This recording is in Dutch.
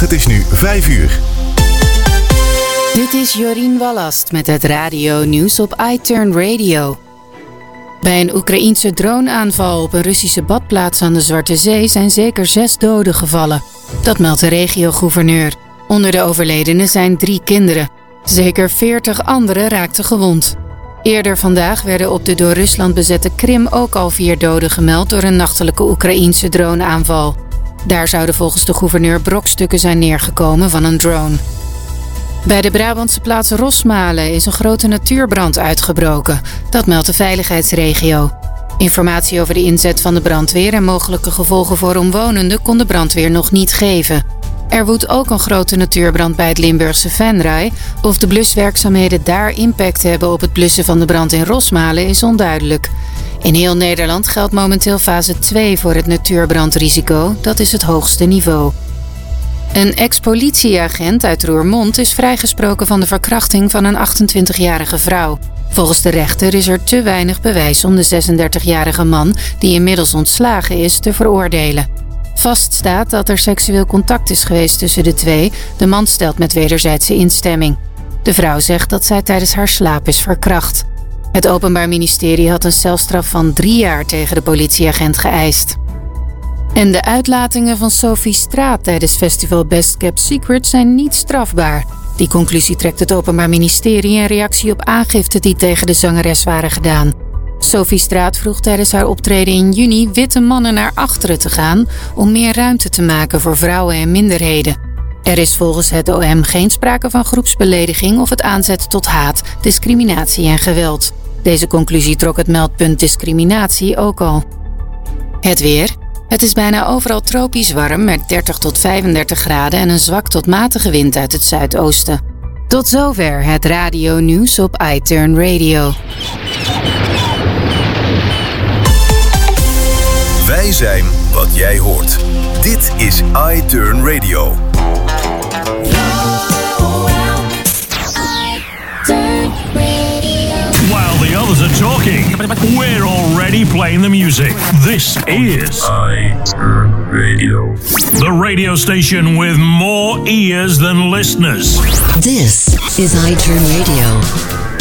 Het is nu 5 uur. Dit is Jorien Wallast met het radio-nieuws op iTurn Radio. Bij een Oekraïense droneaanval op een Russische badplaats aan de Zwarte Zee zijn zeker 6 doden gevallen. Dat meldt de regio-gouverneur. Onder de overledenen zijn 3 kinderen. Zeker 40 anderen raakten gewond. Eerder vandaag werden op de door Rusland bezette Krim ook al 4 doden gemeld door een nachtelijke Oekraïense droneaanval. Daar zouden volgens de gouverneur brokstukken zijn neergekomen van een drone. Bij de Brabantse plaats Rosmalen is een grote natuurbrand uitgebroken. Dat meldt de veiligheidsregio. Informatie over de inzet van de brandweer en mogelijke gevolgen voor omwonenden kon de brandweer nog niet geven. Er woedt ook een grote natuurbrand bij het Limburgse Venray. Of de bluswerkzaamheden daar impact hebben op het blussen van de brand in Rosmalen is onduidelijk. In heel Nederland geldt momenteel fase 2 voor het natuurbrandrisico. Dat is het hoogste niveau. Een ex-politieagent uit Roermond is vrijgesproken van de verkrachting van een 28-jarige vrouw. Volgens de rechter is er te weinig bewijs om de 36-jarige man, die inmiddels ontslagen is, te veroordelen. Vaststaat dat er seksueel contact is geweest tussen de twee. De man stelt met wederzijdse instemming. De vrouw zegt dat zij tijdens haar slaap is verkracht. Het Openbaar Ministerie had een celstraf van 3 jaar tegen de politieagent geëist. En de uitlatingen van Sophie Straat tijdens festival Best Kept Secret zijn niet strafbaar. Die conclusie trekt het Openbaar Ministerie in reactie op aangiften die tegen de zangeres waren gedaan. Sophie Straat vroeg tijdens haar optreden in juni witte mannen naar achteren te gaan om meer ruimte te maken voor vrouwen en minderheden. Er is volgens het OM geen sprake van groepsbelediging of het aanzetten tot haat, discriminatie en geweld. Deze conclusie trok het meldpunt discriminatie ook al. Het weer. Het is bijna overal tropisch warm met 30 tot 35 graden en een zwak tot matige wind uit het zuidoosten. Tot zover het radio-nieuws op iTurn Radio. Wij zijn wat jij hoort. Dit is iTurn Radio. While the others are talking, we're already playing the music. This is iTurn Radio. The radio station with more ears than listeners. This is iTurn Radio.